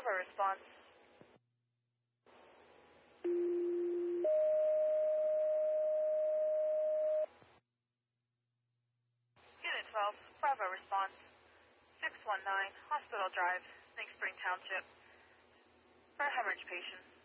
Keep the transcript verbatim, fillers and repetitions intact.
Bravo response. Unit twelve, Bravo response. six one nine, Hospital Drive, Snake Spring Township. For a hemorrhage patient.